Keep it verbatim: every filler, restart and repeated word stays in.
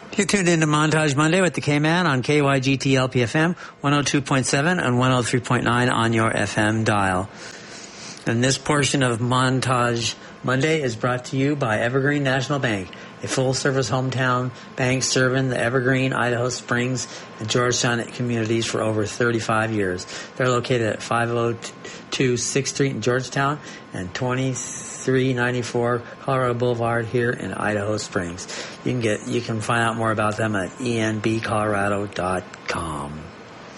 You tuned into Montage Monday with the K-Man on K Y G T L P F M, one oh two point seven and one oh three point nine on your F M dial. And this portion of Montage Monday is brought to you by Evergreen National Bank, a full-service hometown bank serving the Evergreen, Idaho Springs, and Georgetown communities for over thirty-five years. They're located at five oh two sixth Street in Georgetown and twenty-three ninety-four Colorado Boulevard here in Idaho Springs. You can get you can find out more about them at E N B colorado dot com.